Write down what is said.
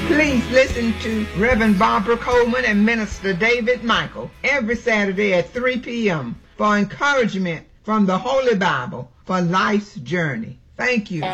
Please listen to Reverend Barbara Coleman and Minister David Michael every Saturday at 3 p.m. for encouragement from the Holy Bible for life's journey. Thank you.